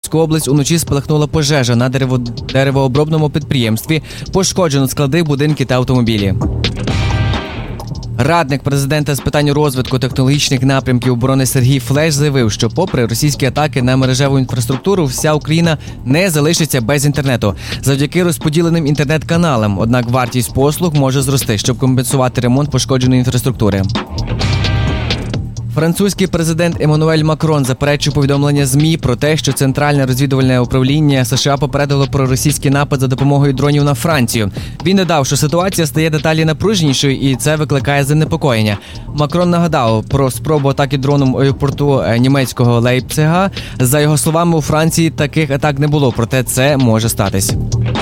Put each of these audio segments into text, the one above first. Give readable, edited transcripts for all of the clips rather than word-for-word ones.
Донецьку область уночі спалахнула пожежа на деревообробному підприємстві. Пошкоджено склади, будинки та автомобілі. Радник президента з питань розвитку технологічних напрямків оборони Сергій Флеш заявив, що попри російські атаки на мережеву інфраструктуру, вся Україна не залишиться без інтернету завдяки розподіленим інтернет-каналам. Однак вартість послуг може зрости, щоб компенсувати ремонт пошкодженої інфраструктури. Французький президент Еммануель Макрон заперечив повідомлення ЗМІ про те, що Центральне розвідувальне управління США попередило про російський напад за допомогою дронів на Францію. Він додав, що ситуація стає дедалі напруженішою і це викликає занепокоєння. Макрон нагадав про спробу атаки дроном у аеропорту німецького Лейпцига. За його словами, у Франції таких атак не було, проте це може статись.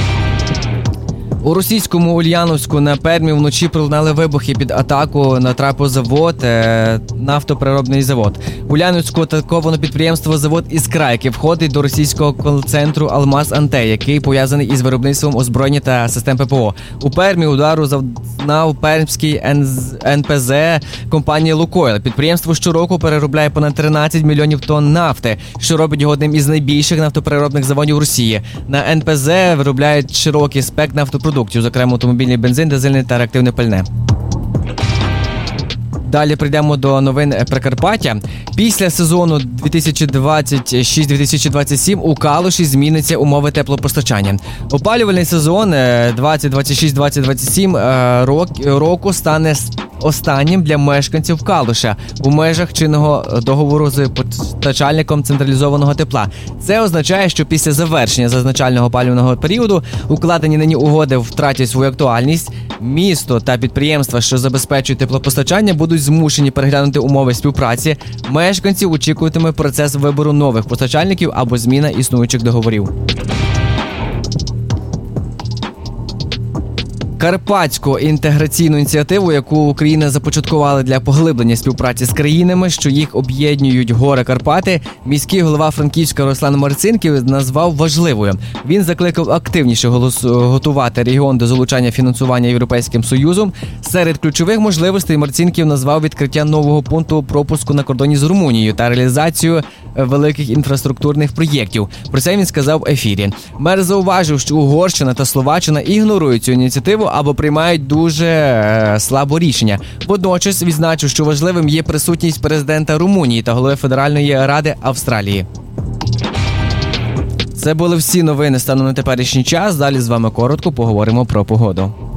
У російському Ульяновську на Пермі вночі пролунали вибухи. Під атаку натрапив завод, нафтопереробний завод. В Ульяновську атаковано підприємство завод «Іскра», яке входить до російського кол-центру «Алмаз Антей», який пов'язаний із виробництвом озброєння та систем ППО. У Пермі удару завдав пермський НПЗ компанії «Лукойл». Підприємство щороку переробляє понад 13 мільйонів тонн нафти, що робить його одним із найбільших нафтопереробних заводів Росії. На НПЗ виробляють широкий спектр нафтопродуктів, зокрема автомобільний бензин, дизельне та реактивне пальне. Далі прийдемо до новин Прикарпаття. Після сезону 2026-2027 у Калуші зміниться умови теплопостачання. Опалювальний сезон 2026-2027 року стане останнім для мешканців Калуша у межах чинного договору з постачальником централізованого тепла. Це означає, що після завершення зазначального опалювального періоду укладені нині угоди втратять свою актуальність. Місто та підприємства, що забезпечують теплопостачання, будуть змушені переглянути умови співпраці. Мешканців очікуватиме процес вибору нових постачальників або зміна існуючих договорів. Карпатську інтеграційну ініціативу, яку Україна започаткувала для поглиблення співпраці з країнами, що їх об'єднують гори Карпати, міський голова Франківська Руслан Марцинків назвав важливою. Він закликав активніше готувати регіон до залучання фінансування Європейським Союзом. Серед ключових можливостей Марцинків назвав відкриття нового пункту пропуску на кордоні з Румунією та реалізацію великих інфраструктурних проєктів. Про це він сказав в ефірі. Мер зауважив, що Угорщина та Словаччина ігнорують цю ініціативу або приймають дуже слабо рішення. Водночас відзначив, що важливим є присутність президента Румунії та голови Федеральної ради Австралії. Це були всі новини станом на теперішній час. Далі з вами коротко поговоримо про погоду.